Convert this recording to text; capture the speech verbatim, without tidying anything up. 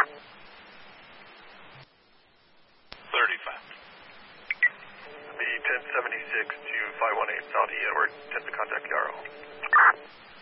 thirty-five. The ten seventy-six to five one eight Saudi Edward, attempt to contact Yarrow.